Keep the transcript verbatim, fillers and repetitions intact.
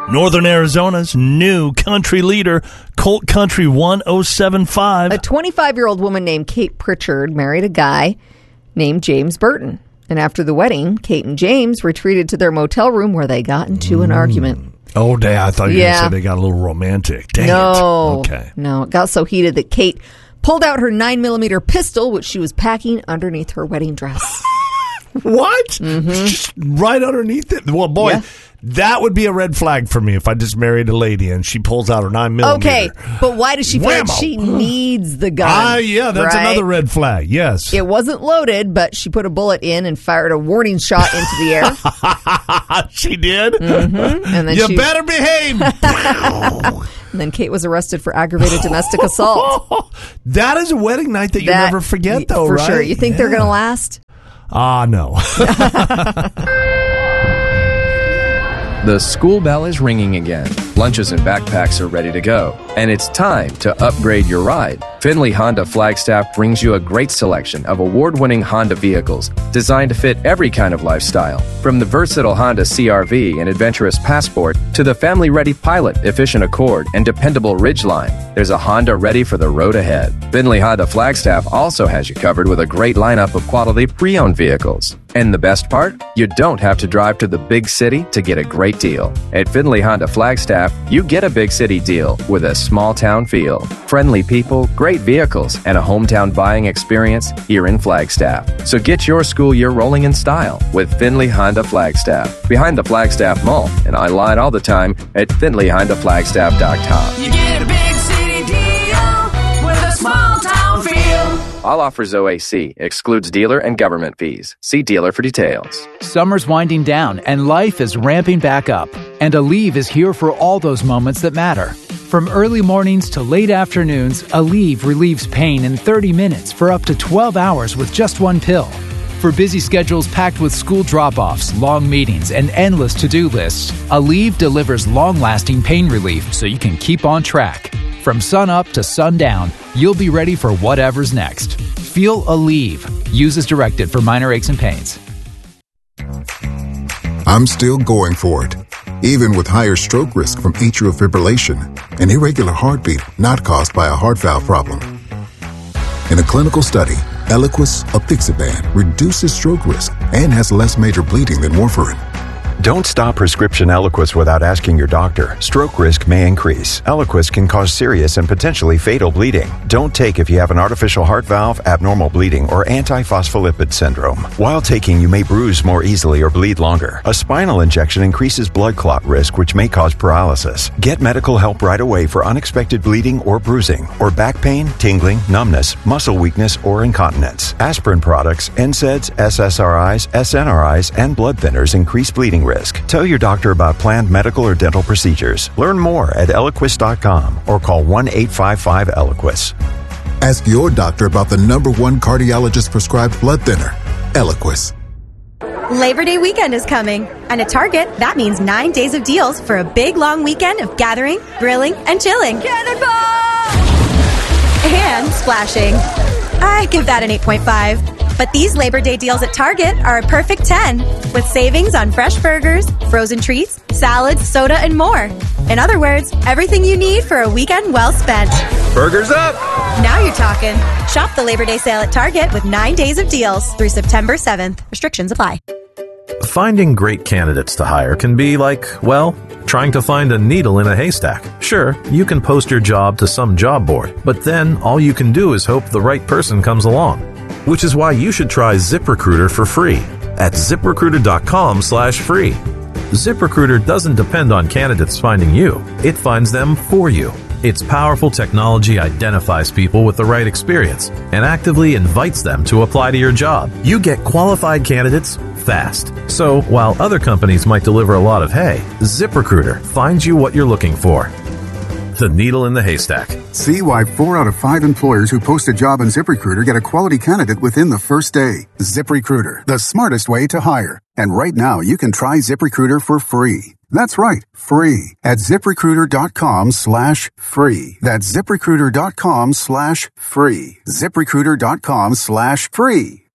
Northern Arizona's new country leader, Colt Country one oh seven point five. A twenty-five-year-old woman named Kate Pritchard married a guy named James Burton. And after the wedding, Kate and James retreated to their motel room where they got into an mm. argument. Oh, damn. I thought you yeah. said they got a little romantic. Dang no. it. Okay. No, it got so heated that Kate pulled out her nine millimeter pistol, which she was packing underneath her wedding dress. What? Mm-hmm. Just right underneath it? Well, boy, yeah. that would be a red flag for me if I just married a lady and she pulls out her nine millimeter. Okay, but why does she feel like she needs the gun? Ah, uh, yeah, that's right? another red flag, yes. It wasn't loaded, but she put a bullet in and fired a warning shot into the air. She did? Mm-hmm. And then you she... better behave. And then Kate was arrested for aggravated domestic assault. That is a wedding night that, that you never forget, though, for right? For sure. You think yeah. they're going to last? Ah, uh, no. The school bell is ringing again. Lunches and backpacks are ready to go. And it's time to upgrade your ride. Findlay Honda Flagstaff brings you a great selection of award-winning Honda vehicles designed to fit every kind of lifestyle. From the versatile Honda C R V and adventurous Passport to the family-ready Pilot, efficient Accord, and dependable Ridgeline, there's a Honda ready for the road ahead. Findlay Honda Flagstaff also has you covered with a great lineup of quality pre-owned vehicles. And the best part? You don't have to drive to the big city to get a great deal. At Findlay Honda Flagstaff, you get a big city deal with a small town feel. Friendly people, great vehicles, and a hometown buying experience here in Flagstaff. So get your school year rolling in style with Findlay Honda Flagstaff. Behind the Flagstaff Mall, and online all the time at Findlay Honda Flagstaff dot com. You get a big city deal with a small town feel. All offers O A C. Excludes dealer and government fees. See dealer for details. Summer's winding down and life is ramping back up. And Aleve is here for all those moments that matter. From early mornings to late afternoons, Aleve relieves pain in thirty minutes for up to twelve hours with just one pill. For busy schedules packed with school drop-offs, long meetings, and endless to-do lists, Aleve delivers long-lasting pain relief so you can keep on track. From sun up to sundown, you'll be ready for whatever's next. Feel Aleve. Use as directed for minor aches and pains. I'm still going for it, even with higher stroke risk from atrial fibrillation, an irregular heartbeat not caused by a heart valve problem. In a clinical study, Eliquis apixaban reduces stroke risk and has less major bleeding than warfarin. Don't stop prescription Eliquis without asking your doctor. Stroke risk may increase. Eliquis can cause serious and potentially fatal bleeding. Don't take if you have an artificial heart valve, abnormal bleeding, or antiphospholipid syndrome. While taking, you may bruise more easily or bleed longer. A spinal injection increases blood clot risk, which may cause paralysis. Get medical help right away for unexpected bleeding or bruising, or back pain, tingling, numbness, muscle weakness, or incontinence. Aspirin products, N SAIDs, S S R Is, S N R Is, and blood thinners increase bleeding risk. Tell your doctor about planned medical or dental procedures. Learn more at Eliquis dot com or call one eight five five Eliquis. Ask your doctor about the number one cardiologist prescribed blood thinner, Eliquis. Labor Day weekend is coming, and at Target, that means nine days of deals for a big long weekend of gathering, grilling, and chilling. Cannonball! And splashing. I give that an eight point five. But these Labor Day deals at Target are a perfect ten, with savings on fresh burgers, frozen treats, salads, soda, and more. In other words, everything you need for a weekend well spent. Burgers up! Now you're talking. Shop the Labor Day sale at Target with nine days of deals through September seventh. Restrictions apply. Finding great candidates to hire can be like, well, trying to find a needle in a haystack. Sure, you can post your job to some job board, but then all you can do is hope the right person comes along. Which is why you should try ZipRecruiter for free at ZipRecruiter.com slash free. ZipRecruiter doesn't depend on candidates finding you. It finds them for you. Its powerful technology identifies people with the right experience and actively invites them to apply to your job. You get qualified candidates fast. So while other companies might deliver a lot of hay, ZipRecruiter finds you what you're looking for. The needle in the haystack. See why four out of five employers who post a job on ZipRecruiter get a quality candidate within the first day. ZipRecruiter, the smartest way to hire. And right now, you can try ZipRecruiter for free. That's right, free. At ZipRecruiter.com slash free. That's ZipRecruiter.com slash free. ZipRecruiter.com slash free.